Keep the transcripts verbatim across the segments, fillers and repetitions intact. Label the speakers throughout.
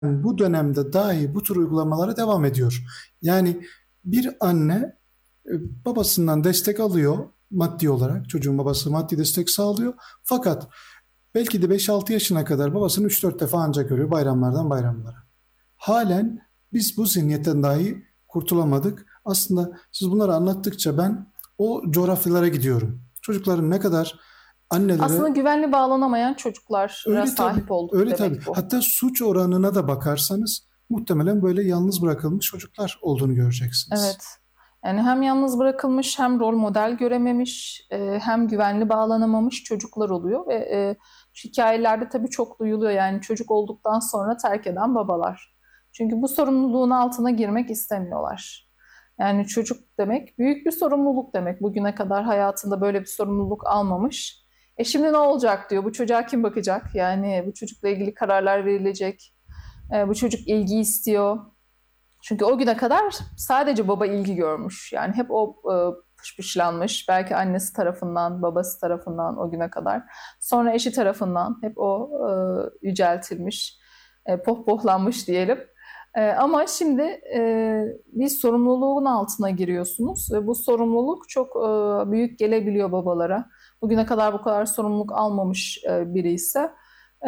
Speaker 1: bu dönemde dahi bu tür uygulamalara devam ediyor. Yani bir anne e, babasından destek alıyor maddi olarak. Çocuğun babası maddi destek sağlıyor. Fakat belki de beş altı yaşına kadar babasını üç dört defa ancak görüyor bayramlardan bayramlara. Halen biz bu zihniyetten dahi kurtulamadık. Aslında siz bunları anlattıkça ben o coğrafyalara gidiyorum. Çocukların ne kadar
Speaker 2: Aslında
Speaker 1: annelere
Speaker 2: güvenli bağlanamayan çocuklara
Speaker 1: öyle tabii,
Speaker 2: sahip olduk
Speaker 1: öyle tabii.
Speaker 2: demek bu.
Speaker 1: Hatta suç oranına da bakarsanız muhtemelen böyle yalnız bırakılmış çocuklar olduğunu göreceksiniz.
Speaker 2: Evet. Yani hem yalnız bırakılmış, hem rol model görememiş, e, hem güvenli bağlanamamış çocuklar oluyor ve e, şu hikayelerde tabii çok duyuluyor. Yani çocuk olduktan sonra terk eden babalar. Çünkü bu sorumluluğun altına girmek istemiyorlar. Yani çocuk demek büyük bir sorumluluk demek. Bugüne kadar hayatında böyle bir sorumluluk almamış. E şimdi ne olacak diyor. Bu çocuğa kim bakacak? Yani bu çocukla ilgili kararlar verilecek. E, bu çocuk ilgi istiyor. Çünkü o güne kadar sadece baba ilgi görmüş. Yani hep o e, pışpışlanmış. Belki annesi tarafından, babası tarafından o güne kadar. Sonra eşi tarafından hep o e, yüceltilmiş, e, pohpohlanmış diyelim. E, ama şimdi e, bir sorumluluğun altına giriyorsunuz ve bu sorumluluk çok e, büyük gelebiliyor babalara. Bugüne kadar bu kadar sorumluluk almamış e, biri ise e,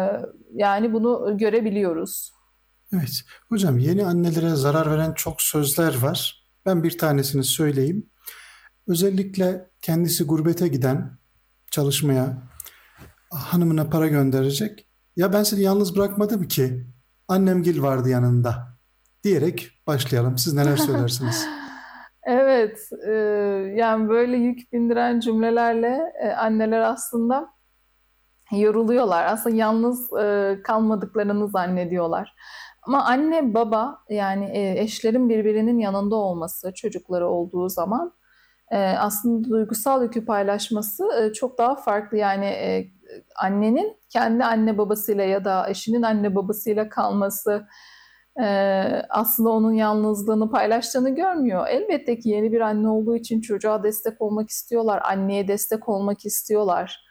Speaker 2: yani bunu görebiliyoruz.
Speaker 1: Evet. Hocam yeni annelere zarar veren çok sözler var. Ben bir tanesini söyleyeyim. Özellikle kendisi gurbete giden çalışmaya hanımına para gönderecek. Ya ben seni yalnız bırakmadım ki. Annemgil vardı yanında diyerek başlayalım. Siz neler söylersiniz?
Speaker 2: Evet, e, yani böyle yük bindiren cümlelerle e, anneler aslında yoruluyorlar. Aslında yalnız e, kalmadıklarını zannediyorlar. Ama anne baba yani e, eşlerin birbirinin yanında olması çocukları olduğu zaman e, aslında duygusal yükü paylaşması e, çok daha farklı. Yani e, annenin kendi anne babasıyla ya da eşinin anne babasıyla kalması e, aslında onun yalnızlığını paylaştığını görmüyor. Elbette ki yeni bir anne olduğu için çocuğa destek olmak istiyorlar, anneye destek olmak istiyorlar.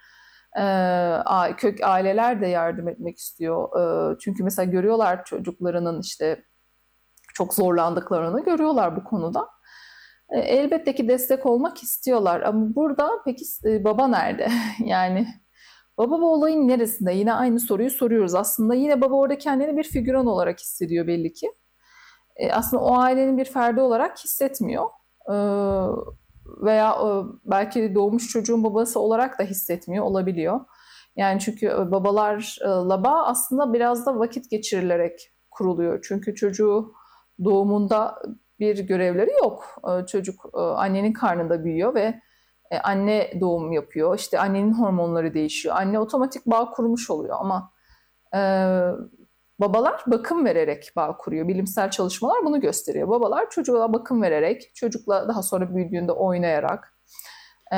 Speaker 2: E, kök aileler de yardım etmek istiyor. E, çünkü mesela görüyorlar çocuklarının işte çok zorlandıklarını görüyorlar bu konuda. E, elbette ki destek olmak istiyorlar. Ama burada peki e, baba nerede? Yani baba bu olayın neresinde? Yine aynı soruyu soruyoruz. Aslında yine baba orada kendini bir figüran olarak hissediyor belli ki. E, aslında o ailenin bir ferdi olarak hissetmiyor. E, veya e, belki doğmuş çocuğun babası olarak da hissetmiyor olabiliyor. Yani çünkü e, babalarla bağ aslında biraz da vakit geçirilerek kuruluyor. Çünkü çocuğu doğumunda bir görevleri yok. E, çocuk e, annenin karnında büyüyor ve e, anne doğum yapıyor. İşte annenin hormonları değişiyor. Anne otomatik bağ kurmuş oluyor ama e, babalar bakım vererek bağ kuruyor. Bilimsel çalışmalar bunu gösteriyor. Babalar çocuğa bakım vererek, çocukla daha sonra büyüdüğünde oynayarak e,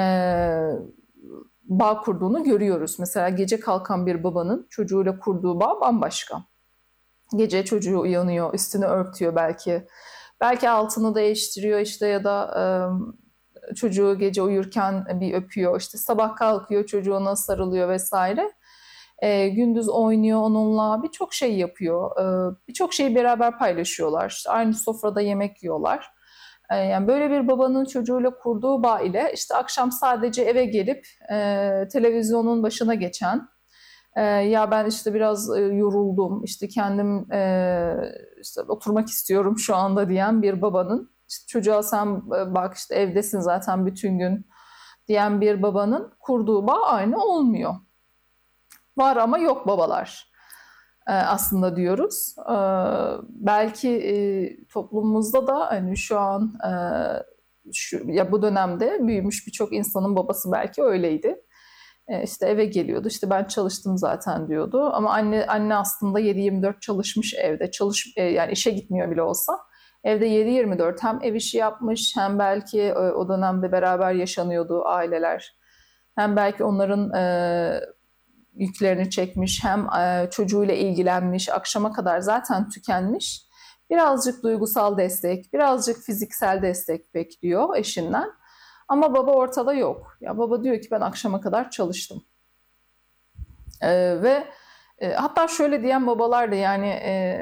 Speaker 2: bağ kurduğunu görüyoruz. Mesela gece kalkan bir babanın çocuğuyla kurduğu bağ bambaşka. Gece çocuğu uyanıyor, üstünü örtüyor belki. Belki altını değiştiriyor işte ya da e, çocuğu gece uyurken bir öpüyor. İşte sabah kalkıyor çocuğuna sarılıyor vesaire. E, gündüz oynuyor onunla birçok şey yapıyor. E, birçok şeyi beraber paylaşıyorlar. İşte aynı sofrada yemek yiyorlar. E, yani böyle bir babanın çocuğuyla kurduğu bağ ile işte akşam sadece eve gelip e, televizyonun başına geçen e, ya ben işte biraz e, yoruldum işte kendim e, işte oturmak istiyorum şu anda diyen bir babanın işte çocuğa sen e, bak işte evdesin zaten bütün gün diyen bir babanın kurduğu bağ aynı olmuyor. Var ama yok babalar e, aslında diyoruz. E, belki e, toplumumuzda da hani şu an e, şu ya bu dönemde büyümüş birçok insanın babası belki öyleydi. E, işte eve geliyordu. İşte ben çalıştım zaten diyordu. Ama anne anne aslında yedi yirmi dört çalışmış evde. Çalış e, yani işe gitmiyor bile olsa. Evde yedi yirmi dört hem ev işi yapmış hem belki e, o dönemde beraber yaşanıyordu aileler. Hem belki onların e, yüklerini çekmiş, hem e, çocuğuyla ilgilenmiş, akşama kadar zaten tükenmiş. Birazcık duygusal destek, birazcık fiziksel destek bekliyor eşinden. Ama baba ortada yok. Ya baba diyor ki ben akşama kadar çalıştım. E, ve E, hatta şöyle diyen babalar da yani e,